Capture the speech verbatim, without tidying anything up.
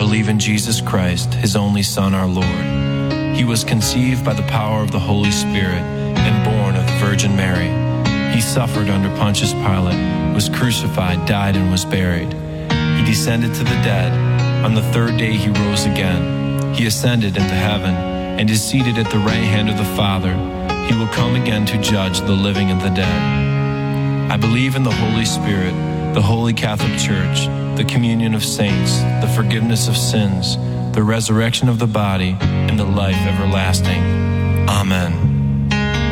believe in Jesus Christ, his only Son, our Lord. He was conceived by the power of the Holy Spirit and born of the Virgin Mary. He suffered under Pontius Pilate, was crucified, died, and was buried. He descended to the dead. On the third day he rose again. He ascended into heaven and is seated at the right hand of the Father. He will come again to judge the living and the dead. I believe in the Holy Spirit, the Holy Catholic Church, the communion of saints, the forgiveness of sins, the resurrection of the body, and the life everlasting. Amen.